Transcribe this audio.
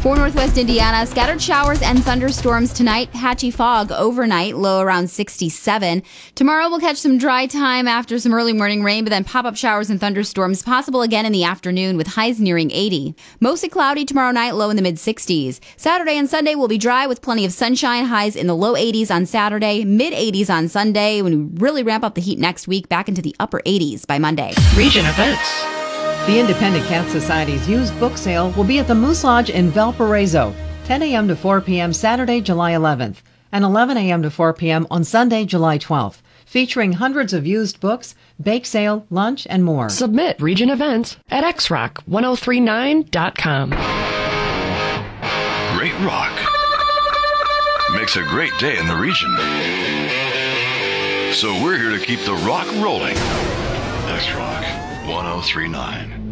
For Northwest Indiana, scattered showers and thunderstorms tonight. Patchy fog overnight, low around 67. Tomorrow we'll catch some dry time after some early morning rain, but then pop-up showers and thunderstorms possible again in the afternoon with highs nearing 80. Mostly cloudy tomorrow night, low in the mid-60s. Saturday and Sunday will be dry with plenty of sunshine, highs in the low 80s on Saturday, mid-80s on Sunday, when we really ramp up the heat next week, back into the upper 80s by Monday. Region events. The Independent Cat Society's used book sale will be at the Moose Lodge in Valparaiso, 10 a.m. to 4 p.m. Saturday, July 11th, and 11 a.m. to 4 p.m. on Sunday, July 12th, featuring hundreds of used books, bake sale, lunch, and more. Submit region events at xrock1039.com. Great rock makes a great day in the region. So we're here to keep the rock rolling. X Rock 1039.